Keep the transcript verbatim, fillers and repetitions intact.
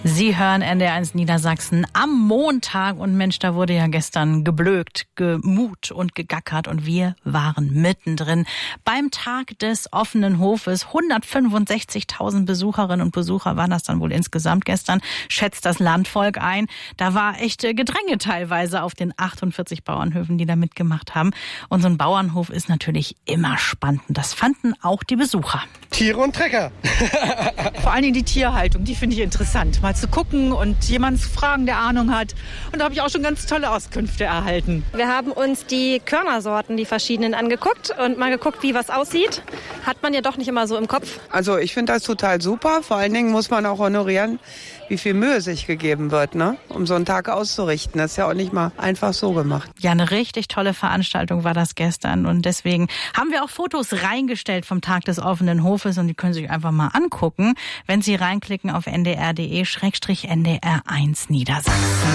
Sie hören N D R eins Niedersachsen am Montag und Mensch, da wurde ja gestern geblökt, gemut und gegackert und wir waren mittendrin beim Tag des offenen Hofes. hundertfünfundsechzigtausend Besucherinnen und Besucher waren das dann wohl insgesamt gestern, schätzt das Landvolk ein. Da war echt Gedränge teilweise auf den achtundvierzig Bauernhöfen, die da mitgemacht haben. Und so ein Bauernhof ist natürlich immer spannend. Das fanden auch die Besucher. Tiere und Trecker. Vor allen Dingen die Tierhaltung, die finde ich interessant. Mal zu gucken und jemanden zu fragen, der Ahnung hat. Und da habe ich auch schon ganz tolle Auskünfte erhalten. Wir haben uns die Körnersorten, die verschiedenen, angeguckt und mal geguckt, wie was aussieht. Hat man ja doch nicht immer so im Kopf. Also ich finde das total super. Vor allen Dingen muss man auch honorieren, wie viel Mühe sich gegeben wird, ne? Um so einen Tag auszurichten. Das ist ja auch nicht mal einfach so gemacht. Ja, eine richtig tolle Veranstaltung war das gestern. Und deswegen haben wir auch Fotos reingestellt vom Tag des offenen Hofes. Und die können Sie sich einfach mal angucken, wenn Sie reinklicken auf n d r punkt d e N D R eins Niedersachsen.